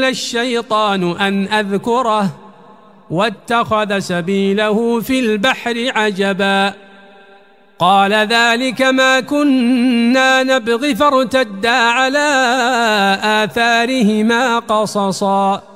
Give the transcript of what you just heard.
إلا الشيطان أن أذكره واتخذ سبيله في البحر عجبا قال ذلك ما كنا نبغي فارتدا على آثارهما قصصا